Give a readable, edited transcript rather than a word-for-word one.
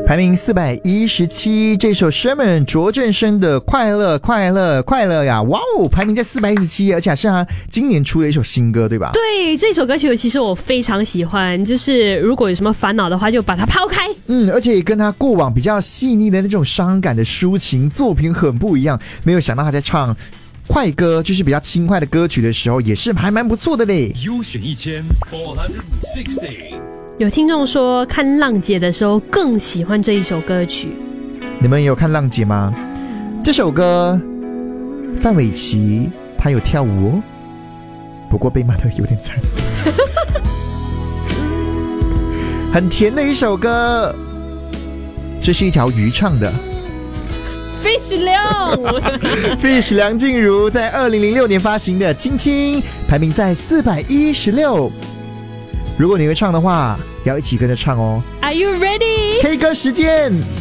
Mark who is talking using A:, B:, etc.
A: 排名417，这首 Sherman 卓振生的快乐快乐快乐呀，哇哦，排名在417，而且是他今年出的一首新歌，对吧？
B: 对，这首歌曲其实我非常喜欢，就是如果有什么烦恼的话，就把它抛开。
A: 而且跟他过往比较细腻的那种伤感的抒情作品很不一样，没有想到他在唱快歌，就是比较轻快的歌曲的时候，也是还蛮不错的嘞。
C: 优选1460。
B: 有听众说看浪姐的时候更喜欢这一首歌曲，
A: 你们有看浪姐吗？这首歌范玮琪她有跳舞哦，不过被骂得有点惨。很甜的一首歌，这是一条鱼唱的。
B: Fish 亮
A: Fish 梁静茹在2006年发行的《亲亲》，排名在416。如果你会唱的话，要一起跟着唱哦。
B: Are you ready？
A: K 歌时间。